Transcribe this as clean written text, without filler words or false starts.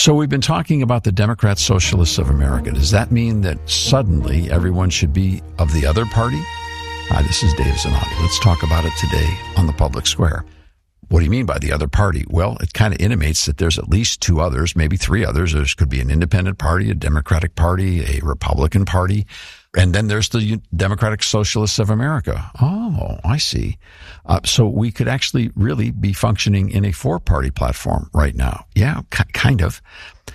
So we've been talking about the Democrat Socialists of America. Does that mean that suddenly everyone should be of the other party? Hi, this is Dave Zanotti. Let's talk about it today on the Public Square. What do you mean by the other party? Well, it kind of intimates that there's at least two others, maybe three others. There could be an independent party, a Democratic party, a Republican party, and then there's the Democratic Socialists of America. Oh, I see. So we could actually really be functioning in a four-party platform right now. Yeah, kind of.